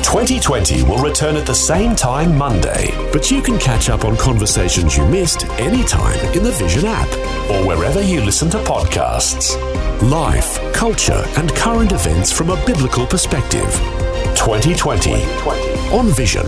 2020 will return at the same time Monday, but you can catch up on conversations you missed anytime in the Vision app or wherever you listen to podcasts. Life, culture, and current events from a biblical perspective. 2020 on Vision.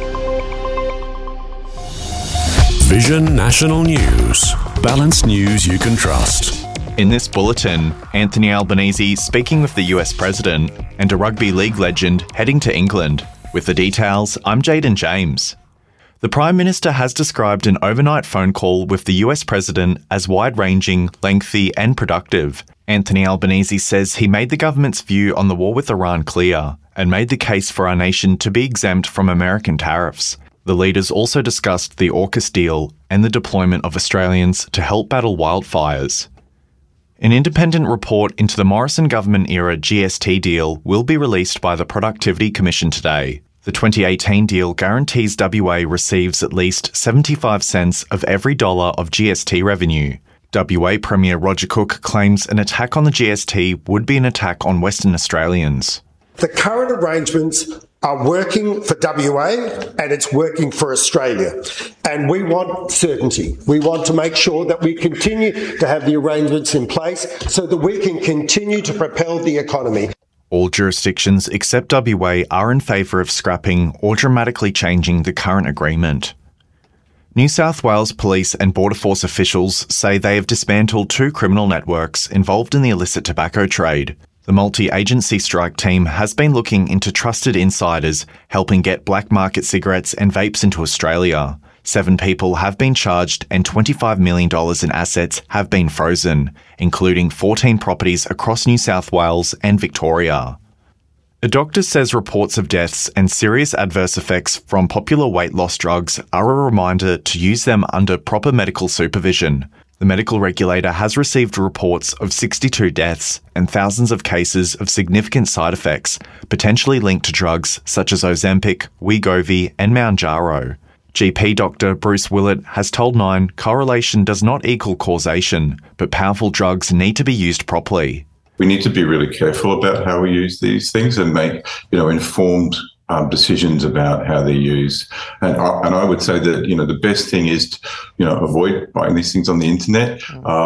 Vision National News. Balanced news you can trust. In this bulletin, Anthony Albanese speaking with the US President and a rugby league legend heading to England. With the details, I'm Jaden James. The Prime Minister has described an overnight phone call with the US President as wide-ranging, lengthy and productive. Anthony Albanese says he made the government's view on the war with Iran clear and made the case for our nation to be exempt from American tariffs. The leaders also discussed the AUKUS deal and the deployment of Australians to help battle wildfires. An independent report into the Morrison government-era GST deal will be released by the Productivity Commission today. The 2018 deal guarantees WA receives at least 75 cents of every dollar of GST revenue. WA Premier Roger Cook claims an attack on the GST would be an attack on Western Australians. The current arrangements are working for WA and it's working for Australia. And we want certainty. We want to make sure that we continue to have the arrangements in place so that we can continue to propel the economy. All jurisdictions except WA are in favour of scrapping or dramatically changing the current agreement. New South Wales Police and Border Force officials say they have dismantled 2 criminal networks involved in the illicit tobacco trade. The multi-agency strike team has been looking into trusted insiders helping get black market cigarettes and vapes into Australia. 7 people have been charged and $25 million in assets have been frozen, including 14 properties across New South Wales and Victoria. A doctor says reports of deaths and serious adverse effects from popular weight loss drugs are a reminder to use them under proper medical supervision. The medical regulator has received reports of 62 deaths and thousands of cases of significant side effects, potentially linked to drugs such as Ozempic, Wegovy and Mounjaro. GP Dr. Bruce Willett has told Nine correlation does not equal causation, but powerful drugs need to be used properly. We need to be really careful about how we use these things and make, informed decisions about how they're used. And I would say that, the best thing is to, avoid buying these things on the internet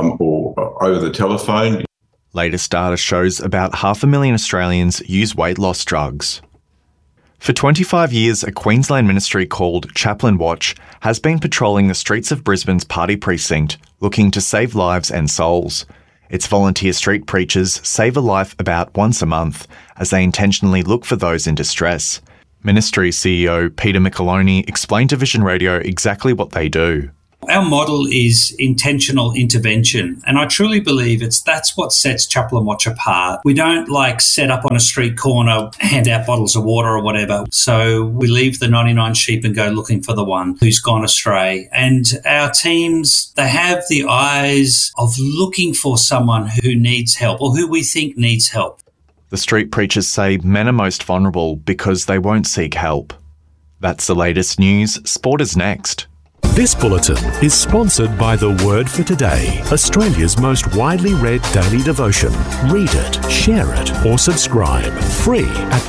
or over the telephone. Latest data shows about 500,000 Australians use weight loss drugs. For 25 years, a Queensland ministry called Chaplain Watch has been patrolling the streets of Brisbane's party precinct, looking to save lives and souls. Its volunteer street preachers save a life about once a month, as they intentionally look for those in distress. Ministry CEO Peter Micheloni explained to Vision Radio exactly what they do. Our model is intentional intervention, and I truly believe that's what sets Chaplain Watch apart. We don't set up on a street corner, hand out bottles of water or whatever. So we leave the 99 sheep and go looking for the one who's gone astray. And our teams, they have the eyes of looking for someone who needs help or who we think needs help. The street preachers say men are most vulnerable because they won't seek help. That's the latest news. Sport is next. This bulletin is sponsored by The Word for Today, Australia's most widely read daily devotion. Read it, share it, or subscribe. Free at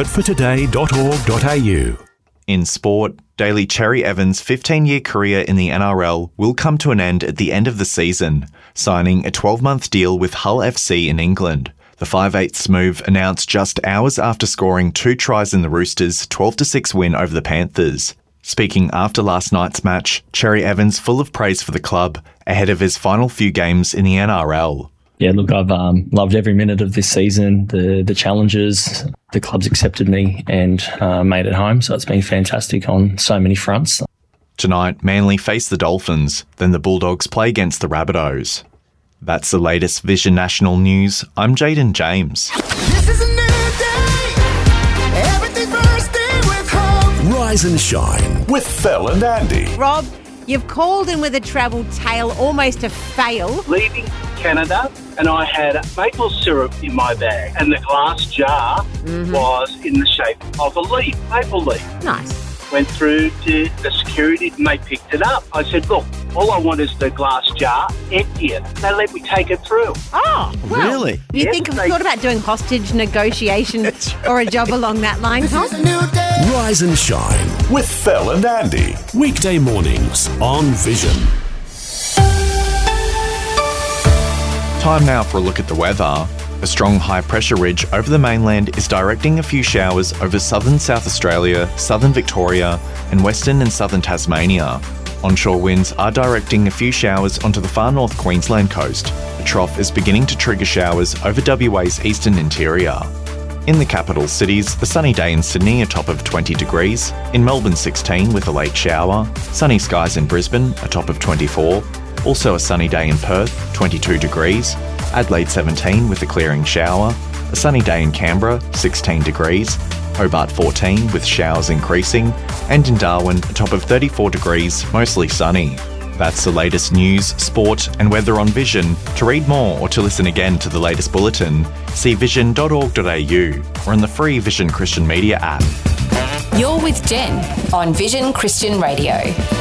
thewordfortoday.org.au. In sport, Daly Cherry Evans' 15-year career in the NRL will come to an end at the end of the season, signing a 12-month deal with Hull FC in England. The 5/8 move announced just hours after scoring 2 tries in the Roosters' 12-6 win over the Panthers. Speaking after last night's match, Cherry Evans full of praise for the club ahead of his final few games in the NRL. Yeah, look, I've loved every minute of this season, the challenges. The club's accepted me and made it home, so it's been fantastic on so many fronts. Tonight, Manly face the Dolphins, then the Bulldogs play against the Rabbitohs. That's the latest Vision National News. I'm Jaden James. This is a new day. Everything bursting with hope. Rise and shine with Phil and Andy. Rob, you've called in with a travel tale, almost a fail. Leaving Canada, and I had maple syrup in my bag, and the glass jar was in the shape of a leaf, maple leaf. Nice. Went through to the security and they picked it up. I said, look, All I want is the glass jar, empty it. They let me take it through. Oh, well, Really? Do you Yes, think I've they- thought about doing hostage negotiation or a job along that line, Tom? Rise and shine with Phil and Andy. Weekday mornings on Vision. Time now for a look at the weather. A strong high-pressure ridge over the mainland is directing a few showers over southern South Australia, southern Victoria, and western and southern Tasmania. Onshore winds are directing a few showers onto the far north Queensland coast. A trough is beginning to trigger showers over WA's eastern interior. In the capital cities, a sunny day in Sydney, a top of 20 degrees. In Melbourne, 16 with a late shower. Sunny skies in Brisbane, a top of 24. Also a sunny day in Perth, 22 degrees. Adelaide, 17 with a clearing shower. A sunny day in Canberra, 16 degrees. Hobart, 14 with showers increasing. And in Darwin, a top of 34 degrees, mostly sunny. That's the latest news, sport and weather on Vision. To read more or to listen again to the latest bulletin, see vision.org.au or on the free Vision Christian Media app. You're with Jen on Vision Christian Radio.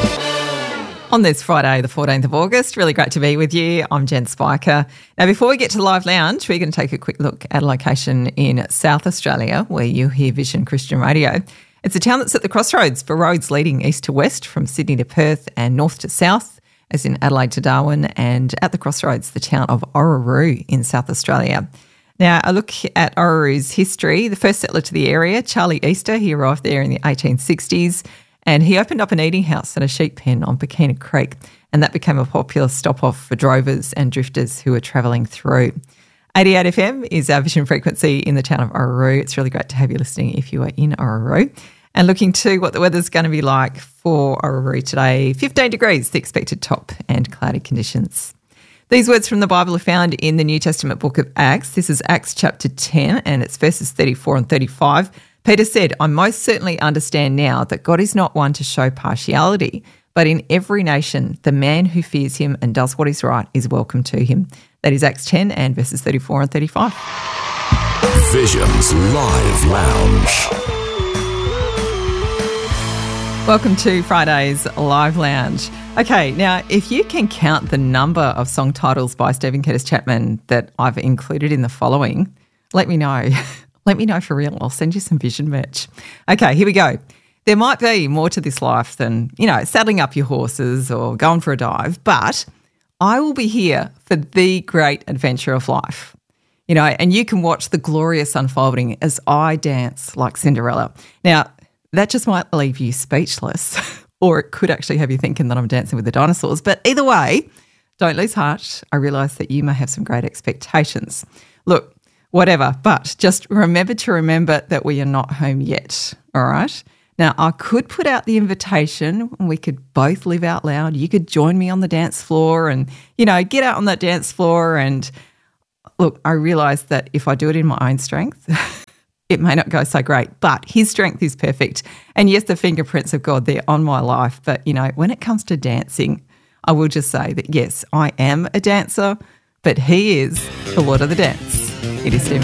On this Friday, the 14th of August, really great to be with you. I'm Jen Spiker. Now, before we get to the Live Lounge, we're going to take a quick look at a location in South Australia where you hear Vision Christian Radio. It's a town that's at the crossroads for roads leading east to west, from Sydney to Perth and north to south, as in Adelaide to Darwin, and at the crossroads, the town of Orroroo in South Australia. Now, a look at Orroroo's history. The first settler to the area, Charlie Easter, he arrived there in the 1860s, and he opened up an eating house and a sheep pen on Bikina Creek, and that became a popular stop-off for drovers and drifters who were travelling through. 88 FM is our Vision frequency in the town of Orroroo. It's really great to have you listening if you are in Orroroo. And looking to what the weather's going to be like for Orroroo today, 15 degrees, the expected top, and cloudy conditions. These words from the Bible are found in the New Testament book of Acts. This is Acts chapter 10, and it's verses 34 and 35. Peter said, "I most certainly understand now that God is not one to show partiality, but in every nation, the man who fears him and does what is right is welcome to him." That is Acts 10 and verses 34 and 35. Vision's Live Lounge. Welcome to Friday's Live Lounge. Okay, now if you can count the number of song titles by Stephen Curtis Chapman that I've included in the following, let me know. Let me know for real. I'll send you some Vision merch. Okay, here we go. There might be more to this life than, saddling up your horses or going for a dive, but I will be here for the great adventure of life. And you can watch the glorious unfolding as I dance like Cinderella. Now, that just might leave you speechless, or it could actually have you thinking that I'm dancing with the dinosaurs. But either way, don't lose heart. I realise that you may have some great expectations. Look, whatever, but just remember that we are not home yet, all right? Now, I could put out the invitation and we could both live out loud. You could join me on the dance floor and, get out on that dance floor. And look, I realise that if I do it in my own strength, it may not go so great, but his strength is perfect. And yes, the fingerprints of God, they're on my life. But, when it comes to dancing, I will just say that, yes, I am a dancer, but he is the Lord of the Dance. It is Stephen